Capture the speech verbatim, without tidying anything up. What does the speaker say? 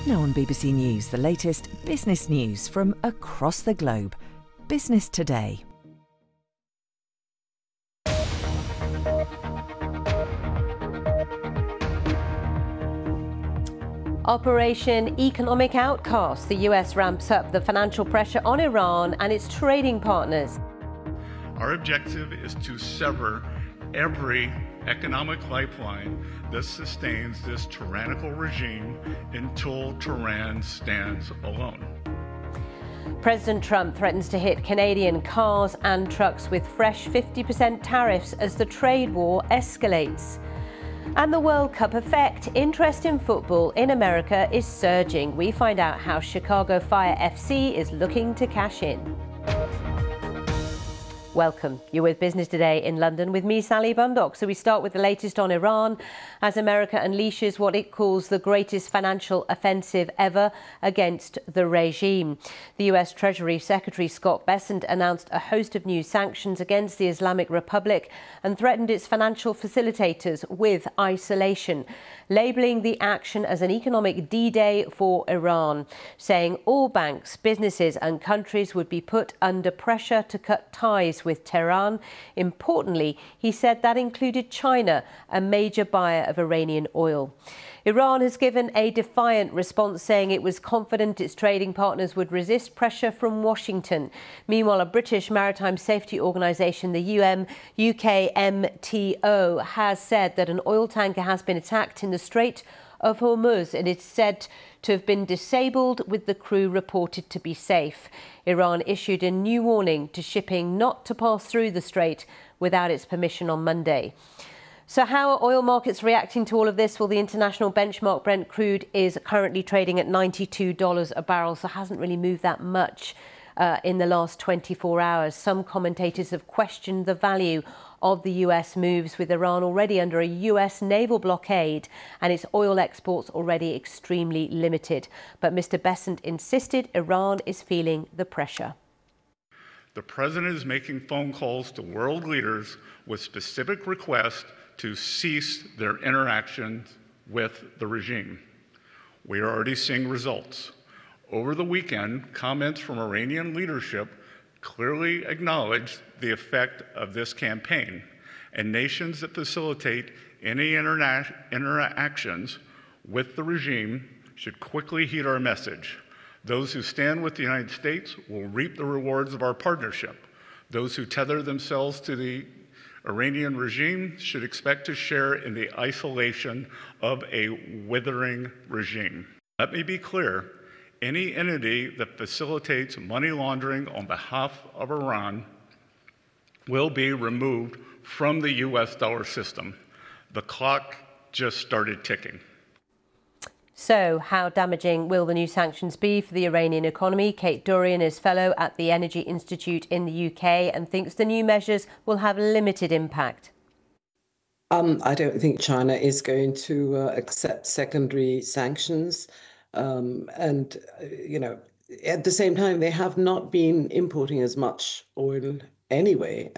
Now on B B C News, the latest business news from across the globe. Business Today. Operation Economic Outcast. The U S ramps up the financial pressure on Iran and its trading partners. Our objective is to sever every economic lifeline that sustains this tyrannical regime until Tehran stands alone. President Trump threatens to hit Canadian cars and trucks with fresh fifty percent tariffs as the trade war escalates. And the World Cup effect. Interest in football in America is surging. We find out how Chicago Fire F C is looking to cash in. Welcome. You're with Business Today in London with me, Sally Bundock. So we start with the latest on Iran as America unleashes what it calls the greatest financial offensive ever against the regime. The U S Treasury Secretary Scott Bessent announced a host of new sanctions against the Islamic Republic and threatened its financial facilitators with isolation, labelling the action as an economic D-Day for Iran, saying all banks, businesses and countries would be put under pressure to cut ties with Tehran. Importantly, he said that included China, a major buyer of Iranian oil. Iran has given a defiant response, saying it was confident its trading partners would resist pressure from Washington. Meanwhile, a British maritime safety organisation, the U M U K M T O, has said that an oil tanker has been attacked in the Strait of Hormuz and it's said to have been disabled, with the crew reported to be safe. Iran issued a new warning to shipping not to pass through the strait without its permission on Monday. So how are oil markets reacting to all of this? Well, the international benchmark Brent crude is currently trading at ninety-two dollars a barrel, so hasn't really moved that much uh, in the last twenty-four hours. Some commentators have questioned the value of the U S moves, with Iran already under a U S naval blockade and its oil exports already extremely limited. But Mister Bessent insisted Iran is feeling the pressure. The president is making phone calls to world leaders with specific requests to cease their interactions with the regime. We are already seeing results. Over the weekend, comments from Iranian leadership clearly acknowledged the effect of this campaign, and nations that facilitate any interna- interactions with the regime should quickly heed our message. Those who stand with the United States will reap the rewards of our partnership. Those who tether themselves to the Iranian regime should expect to share in the isolation of a withering regime. Let me be clear. Any entity that facilitates money laundering on behalf of Iran will be removed from the U S dollar system. The clock just started ticking. So how damaging will the new sanctions be for the Iranian economy? Kate Dorian is fellow at the Energy Institute in the U K and thinks the new measures will have limited impact. Um, I don't think China is going to uh, accept secondary sanctions. Um, and, uh, you know, at the same time, they have not been importing as much oil anyway